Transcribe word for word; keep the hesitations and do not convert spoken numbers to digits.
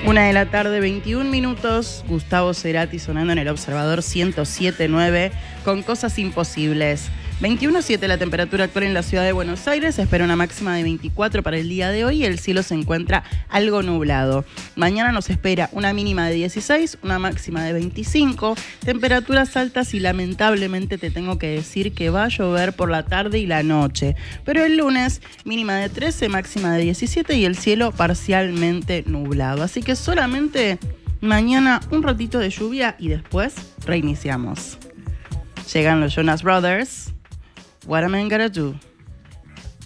Una de la tarde, veintiún minutos, Gustavo Cerati sonando en el Observador ciento siete punto nueve con Cosas Imposibles. veintiuno punto siete la temperatura actual en la ciudad de Buenos Aires, se espera una máxima de veinticuatro para el día de hoy y el cielo se encuentra algo nublado. Mañana nos espera una mínima de dieciséis, una máxima de veinticinco, temperaturas altas y lamentablemente te tengo que decir que va a llover por la tarde y la noche. Pero el lunes, mínima de trece, máxima de diecisiete y el cielo parcialmente nublado. Así que solamente mañana un ratito de lluvia y después reiniciamos. Llegan los Jonas Brothers. What am I gonna do?